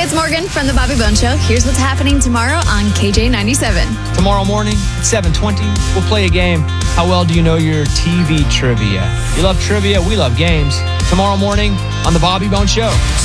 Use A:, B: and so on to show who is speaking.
A: it's Morgan from The Bobby Bones Show. Here's what's happening tomorrow on KJ97.
B: Tomorrow morning at 7:20, we'll play a game. How well do you know your TV trivia? You love trivia, we love games. Tomorrow morning on The Bobby Bones Show.